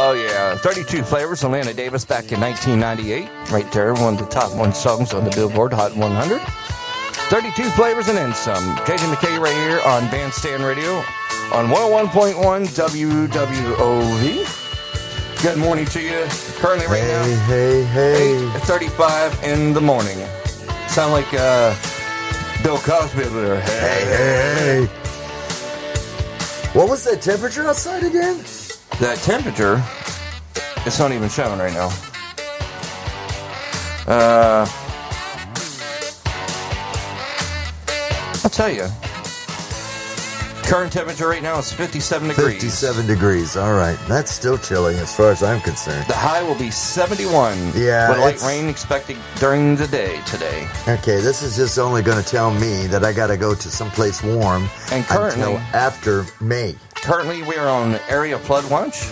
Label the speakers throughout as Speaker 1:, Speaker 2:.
Speaker 1: Oh, yeah. 32 Flavors, Atlanta Davis back in 1998. Right there, one of the top one songs on the Billboard Hot 100. 32 Flavors and then some. JJ McKay right here on Bandstand Radio on 101.1 WWOV. Good morning to you. Currently right now.
Speaker 2: Hey.
Speaker 1: 8:35 in the morning. Sound like Bill Cosby over there.
Speaker 2: Hey. What was that temperature outside again?
Speaker 1: That temperature, it's not even showing right now. I'll tell you. Current temperature right now is 57 degrees.
Speaker 2: 57 degrees. All right. That's still chilly as far as I'm concerned.
Speaker 1: The high will be 71.
Speaker 2: Yeah.
Speaker 1: With light rain expected during the day today.
Speaker 2: Okay, this is just only going to tell me that I got to go to someplace warm
Speaker 1: and currently,
Speaker 2: until after May.
Speaker 1: Currently, we are on area flood watch.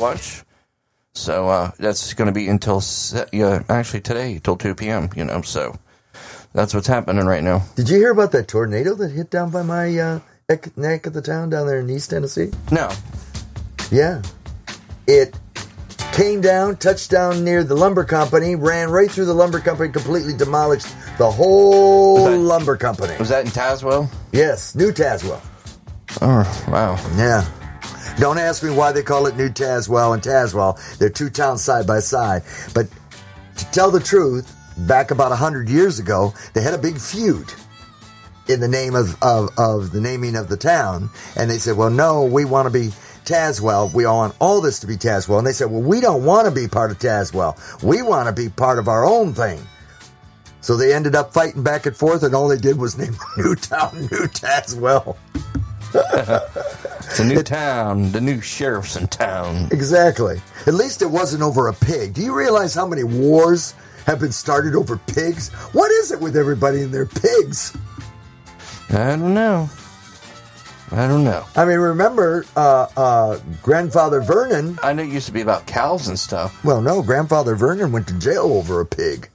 Speaker 1: So that's going to be until actually today, till 2 p.m. So that's what's happening right now.
Speaker 2: Did you hear about that tornado that hit down by my neck of the town down there in East Tennessee?
Speaker 1: No.
Speaker 2: Yeah. It came down, touched down near the lumber company, ran right through the lumber company, completely demolished the whole lumber company.
Speaker 1: Was that in Tazewell?
Speaker 2: Yes, New Tazewell.
Speaker 1: Oh, wow.
Speaker 2: Yeah. Don't ask me why they call it New Tazewell and Tazewell. They're two towns side by side. But to tell the truth, back about 100 years ago, they had a big feud in the name of the naming of the town. And they said, well, no, we want to be Tazewell. We want all this to be Tazewell. And they said, well, we don't want to be part of Tazewell. We want to be part of our own thing. So they ended up fighting back and forth, and all they did was name a new town New Tazewell.
Speaker 1: It's a new town. The new sheriff's in town.
Speaker 2: Exactly. At least it wasn't over a pig. Do you realize how many wars have been started over pigs? What is it with everybody and their pigs?
Speaker 1: I don't know.
Speaker 2: I mean, remember Grandfather Vernon?
Speaker 1: I know it used to be about cows and stuff.
Speaker 2: Well, no, Grandfather Vernon went to jail over a pig.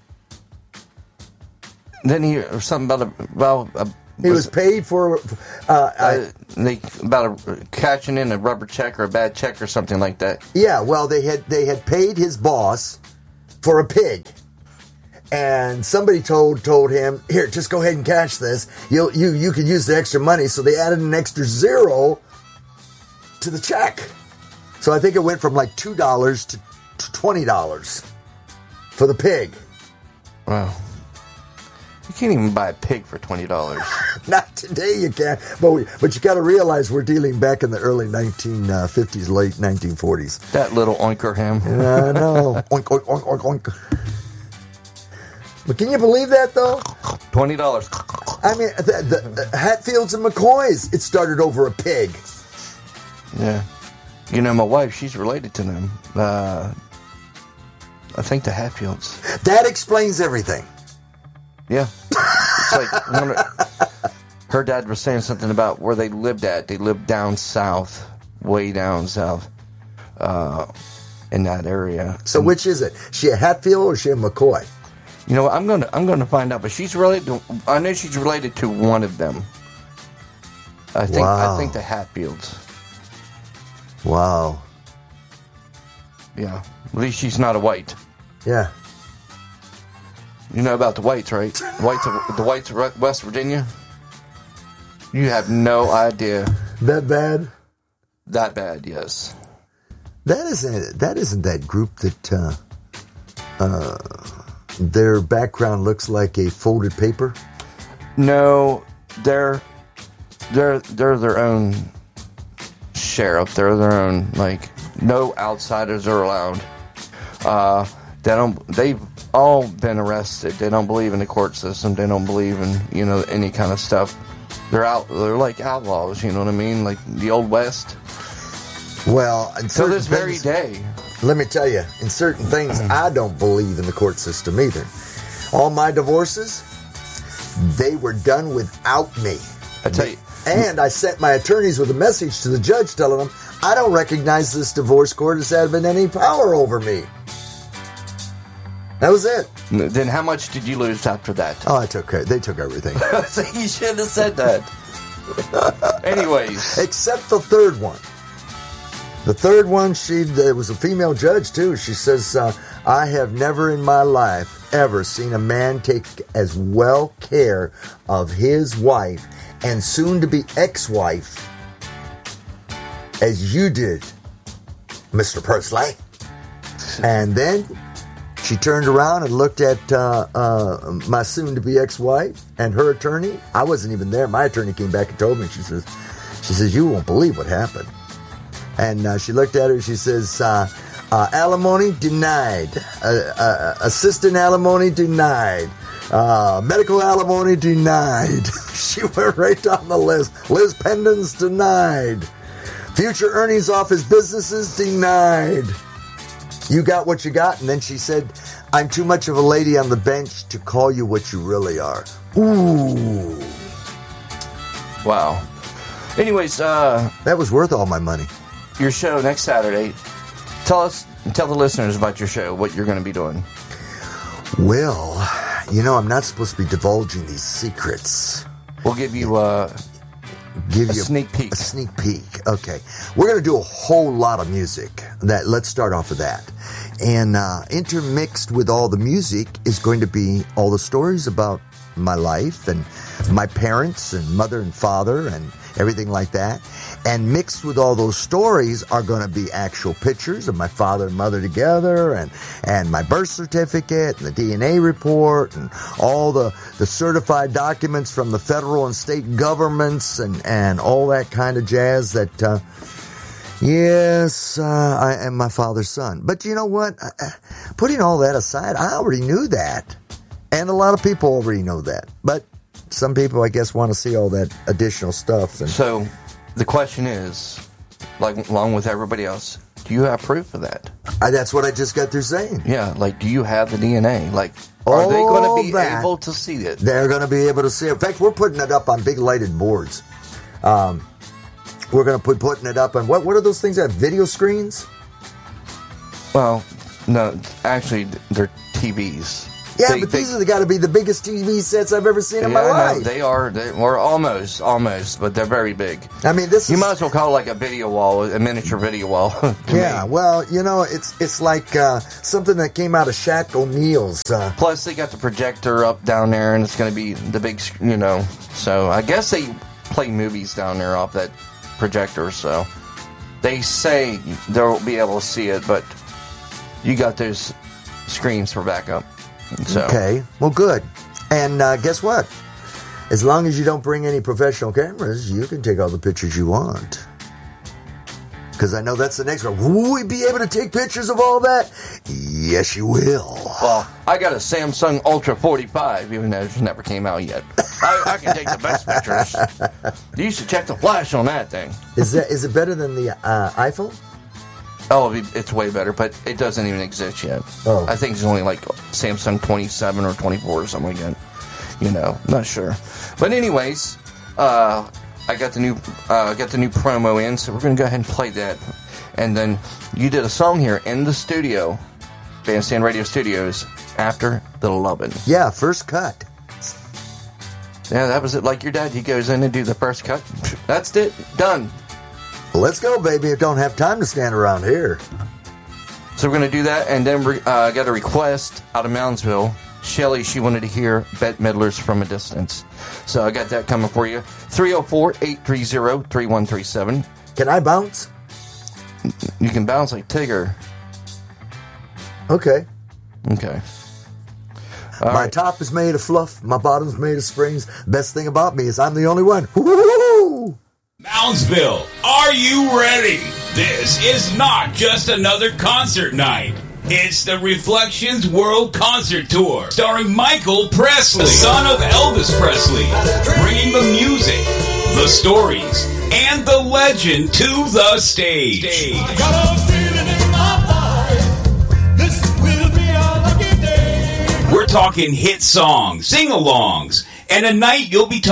Speaker 1: Then he or something about
Speaker 2: he was paid for
Speaker 1: about cashing in a rubber check or a bad check or something like that.
Speaker 2: Yeah, well, they had paid his boss for a pig. And somebody told him, here, just go ahead and cash this. You can use the extra money. So they added an extra zero to the check. So I think it went from like $2 to $20 for the pig.
Speaker 1: Wow. You can't even buy a pig for $20.
Speaker 2: Not today you can't. But you got to realize we're dealing back in the early 1950s, late 1940s.
Speaker 1: That little oinker ham.
Speaker 2: I know. Oink, oink, oink, oink, oink. But can you believe that, though?
Speaker 1: $20.
Speaker 2: I mean, the Hatfields and McCoys, it started over a pig.
Speaker 1: Yeah. You know, my wife, she's related to them. I think the Hatfields.
Speaker 2: That explains everything.
Speaker 1: Yeah. It's like her dad was saying something about where they lived at. They lived down south, way down south, in that area.
Speaker 2: So which is it? She a Hatfield or she a McCoy?
Speaker 1: You know, I'm gonna find out. But she's related. I know she's related to one of them. I think the Hatfields.
Speaker 2: Wow.
Speaker 1: Yeah. At least she's not a white.
Speaker 2: Yeah.
Speaker 1: You know about the whites, right? The whites of West Virginia? You have no idea.
Speaker 2: That bad?
Speaker 1: That bad, yes.
Speaker 2: That isn't that group that their background looks like a folded paper?
Speaker 1: No, they're their own sheriff. They're their own, like, no outsiders are allowed. They've all been arrested. They don't believe in the court system. They don't believe in, any kind of stuff. They're like outlaws, you know what I mean? Like the Old West.
Speaker 2: Well,
Speaker 1: so this very day.
Speaker 2: Let me tell you, in certain things, I don't believe in the court system either. All my divorces, they were done without me.
Speaker 1: I tell you.
Speaker 2: And I sent my attorneys with a message to the judge telling them, I don't recognize this divorce court as having any power over me. That was it.
Speaker 1: Then how much did you lose after that?
Speaker 2: Oh, they took everything.
Speaker 1: So you shouldn't have said that. Anyways.
Speaker 2: Except the third one. The third one, it was a female judge, too. She says, I have never in my life ever seen a man take as well care of his wife and soon-to-be ex-wife as you did, Mr. Pursley. And then she turned around and looked at my soon-to-be ex-wife and her attorney. I wasn't even there. My attorney came back and told me. She says, you won't believe what happened. And she looked at her. She says, alimony denied. Assistant alimony denied. Medical alimony denied. She went right down the list. Liz Pendens denied. Future earnings off his businesses denied. You got what you got. And then she said, I'm too much of a lady on the bench to call you what you really are. Ooh.
Speaker 1: Wow. Anyways,
Speaker 2: that was worth all my money.
Speaker 1: Your show next Saturday. Tell the listeners about your show, what you're going to be doing.
Speaker 2: Well, I'm not supposed to be divulging these secrets.
Speaker 1: We'll give you a sneak peek.
Speaker 2: A sneak peek. Okay. We're going to do a whole lot of music. Let's start off with that. And intermixed with all the music is going to be all the stories about my life and my parents and mother and father and everything like that. And mixed with all those stories are going to be actual pictures of my father and mother together and my birth certificate and the DNA report and all the certified documents from the federal and state governments and all that kind of jazz that, yes, I am my father's son. But you know what? Putting all that aside, I already knew that. And a lot of people already know that. But some people, I guess, want to see all that additional stuff. And
Speaker 1: so the question is, like along with everybody else, do you have proof of that?
Speaker 2: That's what I just got through saying.
Speaker 1: Yeah, like, do you have the DNA? Like, are they going to be able to see it?
Speaker 2: They're going to be able to see it. In fact, we're putting it up on big lighted boards. We're going to putting it up on, what are those things that have video screens?
Speaker 1: Well, no, actually, they're TVs.
Speaker 2: Yeah, but these have got to be the biggest TV sets I've ever seen in my life.
Speaker 1: No, they are. We're almost, but they're very big.
Speaker 2: I mean, you
Speaker 1: might as well call it like a video wall, a miniature video wall.
Speaker 2: Yeah, well, it's like something that came out of Shaq O'Neal's.
Speaker 1: Plus, they got the projector up down there, and it's going to be the big, So I guess they play movies down there off that projector. So they say they'll be able to see it, but you got those screens for backup. So.
Speaker 2: Okay, well, good. And guess what? As long as you don't bring any professional cameras, you can take all the pictures you want. Because I know that's the next one. Will we be able to take pictures of all that? Yes, you will.
Speaker 1: Well, I got a Samsung Ultra 45, even though it never came out yet. I can take the best pictures. You should check the flash on that thing.
Speaker 2: Is it better than the iPhone?
Speaker 1: Oh, it's way better, but it doesn't even exist yet.
Speaker 2: Oh.
Speaker 1: I think it's only like Samsung 27 or 24 or something like that. Not sure. But anyways, I got the new promo in, so we're going to go ahead and play that. And then you did a song here in the studio, Bandstand Radio Studios, After the Lovin'.
Speaker 2: Yeah, first cut.
Speaker 1: Yeah, that was it. Like your dad, he goes in and do the first cut. That's it. Done.
Speaker 2: Let's go, baby. I don't have time to stand around here.
Speaker 1: So we're going to do that, and then we got a request out of Moundsville. Shelly, she wanted to hear Bette Midler's From a Distance. So I got that coming for you. 304-830-3137.
Speaker 2: Can I bounce?
Speaker 1: You can bounce like Tigger.
Speaker 2: Okay.
Speaker 1: Okay.
Speaker 2: My top is made of fluff. My bottom's made of springs. Best thing about me is I'm the only one. Woo-hoo-hoo-hoo!
Speaker 3: Moundsville, are you ready? This is not just another concert night. It's the Reflections World Concert Tour, starring Michael Presley, the son of Elvis Presley, bringing the music, the stories, and the legend to the stage.
Speaker 4: I got a feeling in my body. This will be a lucky day.
Speaker 3: We're talking hit songs, sing-alongs, and a night you'll be talking